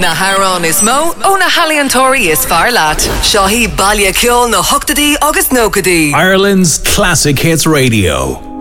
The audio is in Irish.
Na Harán is mó ó na Haliantóirí is fear leat. Seo hí baile ceol na hochtadí agus nócadí. Ireland's Classic Hits Radio.